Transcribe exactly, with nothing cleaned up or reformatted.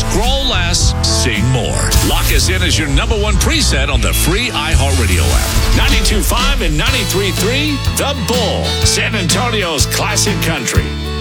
Grow less, sing more. Lock us in as your number one preset on the free iHeartRadio app. ninety-two point five and ninety-three point three, The Bull, San Antonio's classic country.